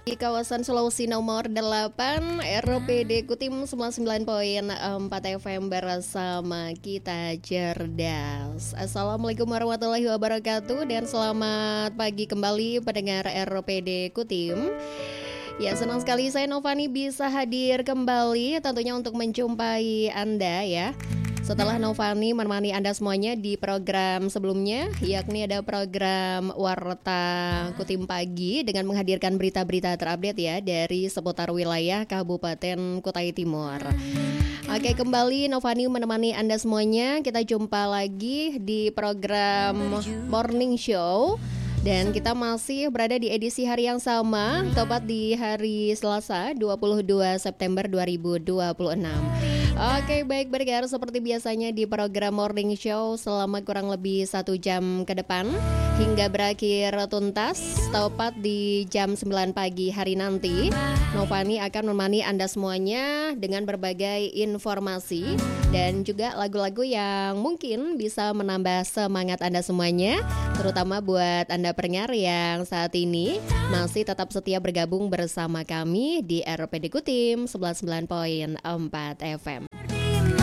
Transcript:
di kawasan Sulawesi nomor 8 RPD Kutim 99.4 FM bersama kita cerdas. Assalamualaikum warahmatullahi wabarakatuh dan selamat pagi kembali pendengar RPD Kutim. Ya, senang sekali saya Novani bisa hadir kembali tentunya untuk menjumpai Anda ya. Setelah Novani menemani Anda semuanya di program sebelumnya, yakni ada program Warta Kutim Pagi dengan menghadirkan berita-berita terupdate ya dari seputar wilayah Kabupaten Kutai Timur. Oke, kembali Novani menemani Anda semuanya. Kita jumpa lagi di program Morning Show. Dan kita masih berada di edisi hari yang sama, tepat di hari Selasa 22 September 2026. Oke, baik bergar seperti biasanya di program Morning Show selama kurang lebih 1 jam ke depan hingga berakhir tuntas tepat di jam 9 pagi hari nanti. Novani akan menemani Anda semuanya dengan berbagai informasi dan juga lagu-lagu yang mungkin bisa menambah semangat Anda semuanya, terutama buat Anda pendengar yang saat ini masih tetap setia bergabung bersama kami di RPD Kutim 99.4 FM.